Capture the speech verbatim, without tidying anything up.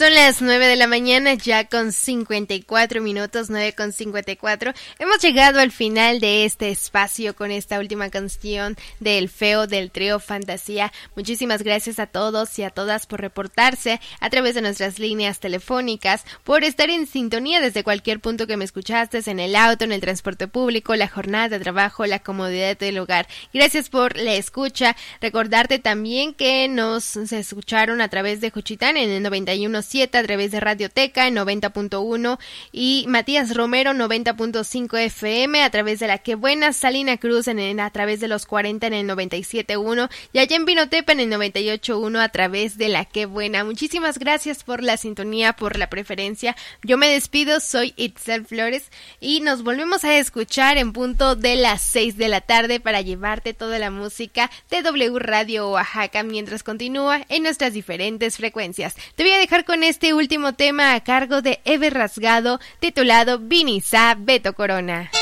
Son las nueve de la mañana, ya con cincuenta y cuatro minutos, nueve con cincuenta y cuatro. Hemos llegado al final de este espacio con esta última canción de El Feo del trío Fantasía. Muchísimas gracias a todos y a todas por reportarse a través de nuestras líneas telefónicas, por estar en sintonía desde cualquier punto que me escuchaste, en el auto, en el transporte público, la jornada de trabajo, la comodidad del hogar. Gracias por la escucha. Recordarte también que nos se escucharon a través de Juchitán en el noventa y uno punto siete, a través de Radioteca en noventa punto uno y Matías Romero noventa punto cinco F M, a través de La Que Buena, Salina Cruz en el, a través de los cuarenta en el noventa y siete punto uno y allá en Vinotepa en el noventa y ocho punto uno a través de La Que Buena. Muchísimas gracias por la sintonía, por la preferencia. Yo me despido, soy Itzel Flores y nos volvemos a escuchar en punto de las seis de la tarde para llevarte toda la música de W Radio Oaxaca mientras continúa en nuestras diferentes frecuencias. Te voy a dejar con este último tema a cargo de Eve Rasgado titulado Vinizá Beto Corona.